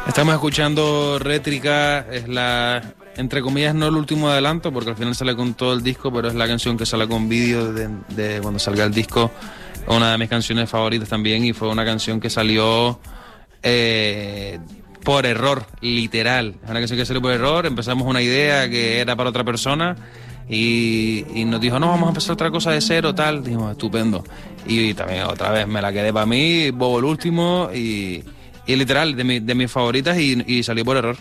Estamos escuchando Rétrica, es la, entre comillas, no el último adelanto, porque al final sale con todo el disco, pero es la canción que sale con vídeo de cuando salga el disco. Una de mis canciones favoritas también, y fue una canción que salió por error, literal. Es una canción que salió por error, empezamos una idea que era para otra persona y nos dijo, no, vamos a empezar otra cosa de cero, tal. Dijimos, estupendo. Y también otra vez me la quedé para mí, Bobo el último, y literal, de mis favoritas, y salió por error.